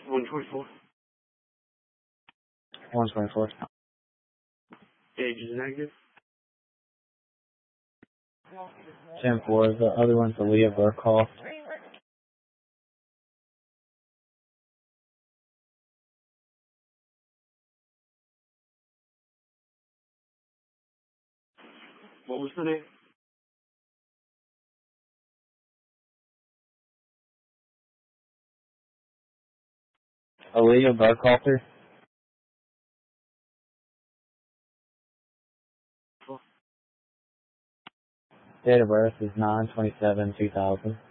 124. 124. Age is negative. 10-4. The other one's Aaliyah Burkhoff. What was the name? Aaliyah Burkhoffer. Date of birth is 9/27/2000.